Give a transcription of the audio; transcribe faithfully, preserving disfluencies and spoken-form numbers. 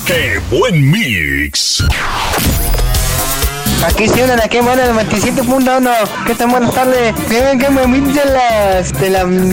¡Qué buen mix! Aquí sí, una aquí, bueno, noventa y siete punto uno. ¿Qué tal? Buenas tardes. Miren que me mix de las... de la...